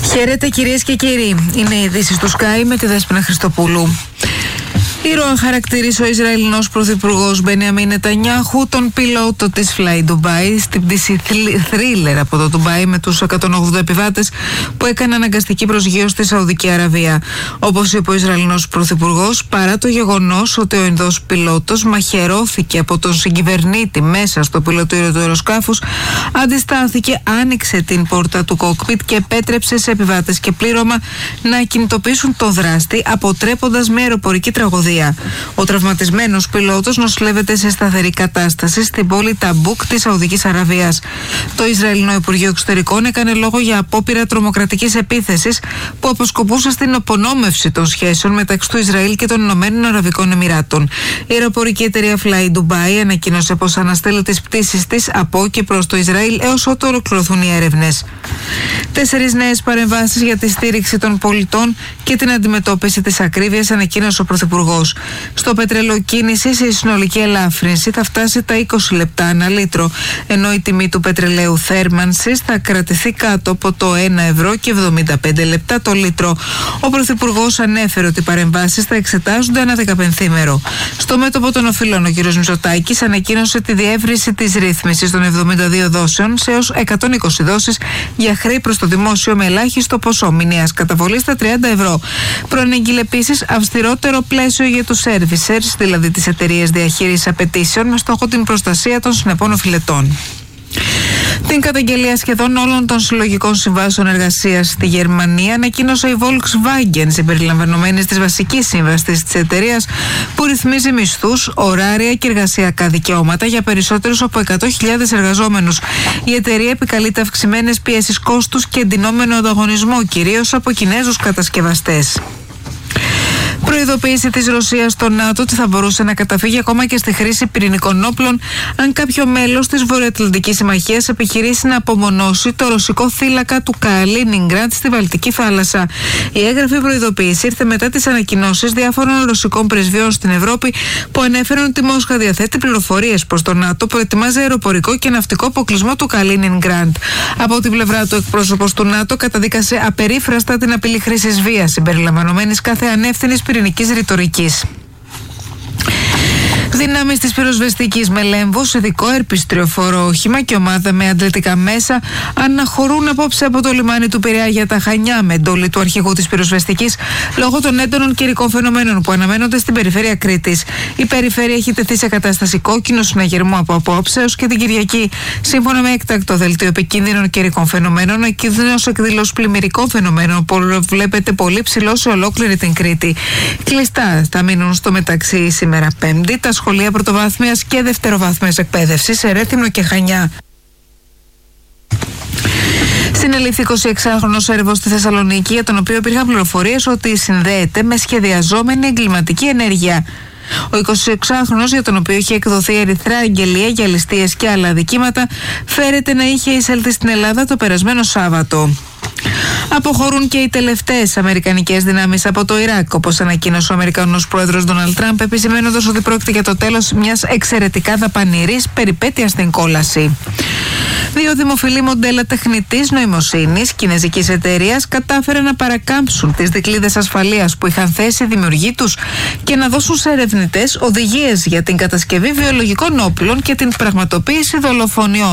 Χαίρετε κυρίες και κύριοι. Είναι οι ειδήσεις του Sky με τη Δέσποινα Χριστοπούλου. Ήρωα χαρακτηρίσει ο Ισραηλινός πρωθυπουργός Μπενιαμίν Νετανιάχου τον πιλότο της Fly Dubai στην πτήση Thriller από το Ντουμπάι με τους 180 επιβάτες που έκανε αναγκαστική προσγείωση στη Σαουδική Αραβία. Όπως είπε ο Ισραηλινός πρωθυπουργός, παρά το γεγονός ότι ο Ινδός πιλότος μαχαιρώθηκε από τον συγκυβερνήτη μέσα στο πιλωτήριο του αεροσκάφους, αντιστάθηκε, άνοιξε την πόρτα του κόκπιτ και επέτρεψε σε επιβάτες και πλήρωμα να κινητοποιήσουν τον δράστη, αποτρέποντας με αεροπορική τραγωδία. Ο τραυματισμένος πιλότος νοσηλεύεται σε σταθερή κατάσταση στην πόλη Ταμπούκ της Σαουδικής Αραβίας. Το Ισραηλινό Υπουργείο Εξωτερικών έκανε λόγο για απόπειρα τρομοκρατικής επίθεσης που αποσκοπούσε στην απονόμευση των σχέσεων μεταξύ του Ισραήλ και των Ηνωμένων Αραβικών Εμιράτων. Η αεροπορική εταιρεία Fly Dubai ανακοίνωσε πως αναστέλει τις πτήσεις της από και προς το Ισραήλ έως ότου ολοκληρωθούν οι έρευνες. 4 νέες παρεμβάσεις για τη στήριξη των πολιτών και την αντιμετώπιση της ακρίβειας ανακοίνωσε ο Πρωθυπουργός. Στο πετρελοκίνηση η συνολική ελάφρυνση θα φτάσει τα 20 λεπτά ανά λίτρο, ενώ η τιμή του πετρελαίου θέρμανσης θα κρατηθεί κάτω από το 1,75 ευρώ το λίτρο. Ο Πρωθυπουργός ανέφερε ότι οι παρεμβάσεις θα εξετάζονται ανά 15ημερο. Στο μέτωπο των οφειλών, ο κ. Μητσοτάκης ανακοίνωσε τη διεύρυνση της ρύθμισης των 72 δόσεων σε έως 120 δόσεις για χρέη προς το δημόσιο με ελάχιστο ποσό μηνιαίας καταβολής στα 30 ευρώ. Προανήγγειλε επίσης αυστηρότερο πλαίσιο για τους servicers, δηλαδή τις εταιρείες διαχείρισης απαιτήσεων, με στόχο την προστασία των συνεπών οφειλετών. Την καταγγελία σχεδόν όλων των συλλογικών συμβάσεων εργασίας στη Γερμανία ανακοίνωσε η Volkswagen, συμπεριλαμβανομένης της βασικής σύμβασης της εταιρείας, που ρυθμίζει μισθούς, ωράρια και εργασιακά δικαιώματα για περισσότερους από 100.000 εργαζόμενους. Η εταιρεία επικαλείται αυξημένες πιέσεις κόστους και εντυνόμενο ανταγωνισμό, κυρίως από Κινέζους κατασκευαστές. Προειδοποίηση της Ρωσίας στο ΝΑΤΟ ότι θα μπορούσε να καταφύγει ακόμα και στη χρήση πυρηνικών όπλων αν κάποιο μέλος της Βορειοατλαντικής Συμμαχίας επιχειρήσει να απομονώσει το ρωσικό θύλακα του Καλίνινγκραντ στη Βαλτική θάλασσα. Η έγγραφη προειδοποίηση ήρθε μετά τις ανακοινώσεις διάφορων ρωσικών πρεσβειών στην Ευρώπη που ανέφεραν ότι η Μόσχα διαθέτει πληροφορίες προς το ΝΑΤΟ που ετοιμάζει αεροπορικό και ναυτικό αποκλεισμό του Καλίνινγκραντ. Από την πλευρά του, εκπρόσωπος του ΝΑΤΟ καταδίκασε απερίφραστα την απειλή χρήσης βίας συμπεριλαμβανομένης κάθε ανεύθυνης πυρηνικής ρητορικής. Δυνάμεις της πυροσβεστικής με λέμβους, ειδικό ερπιστριοφόρο όχημα και ομάδα με αντλητικά μέσα αναχωρούν απόψε από το λιμάνι του Πειραιά για τα Χανιά με εντολή του αρχηγού της πυροσβεστικής λόγω των έντονων καιρικών φαινομένων που αναμένονται στην περιφέρεια Κρήτης. Η περιφέρεια έχει τεθεί σε κατάσταση κόκκινου συναγερμού από απόψε έως και την Κυριακή. Σύμφωνα με έκτακτο δελτίο επικίνδυνων καιρικών φαινομένων, ο κίνδυνος εκδήλωση πλημμυρικών φαινομένων βλέπετε πολύ ψηλό σε ολόκληρη την Κρήτη. Κλειστά θα μείνουν στο μεταξύ σήμερα Πέμπτη τα σχολεία πρωτοβάθμιας και δευτεροβάθμιας εκπαίδευσης σε Ρέθυμνο και Χανιά. Συνελήφθη 26χρονος έρευος στη Θεσσαλονίκη, για τον οποίο υπήρχαν πληροφορίες ότι συνδέεται με σχεδιαζόμενη εγκληματική ενέργεια. Ο 26χρονος, για τον οποίο είχε εκδοθεί ερυθρά αγγελία για ληστείες και άλλα αδικήματα, φέρεται να είχε εισέλθει στην Ελλάδα το περασμένο Σάββατο. Αποχωρούν και οι τελευταίες αμερικανικές δυνάμεις από το Ιράκ, όπως ανακοίνωσε ο Αμερικανός πρόεδρος Ντόναλντ Τραμπ, επισημαίνοντας ότι πρόκειται για το τέλος μιας εξαιρετικά δαπανηρής περιπέτειας στην κόλαση. 2 δημοφιλή μοντέλα τεχνητής νοημοσύνης κινεζικής εταιρείας κατάφεραν να παρακάμψουν τις δικλείδες ασφαλείας που είχαν θέσει οι δημιουργοί τους και να δώσουν σε ερευνητές οδηγίες για την κατασκευή βιολογικών όπλων και την πραγματοποίηση δολοφονιών.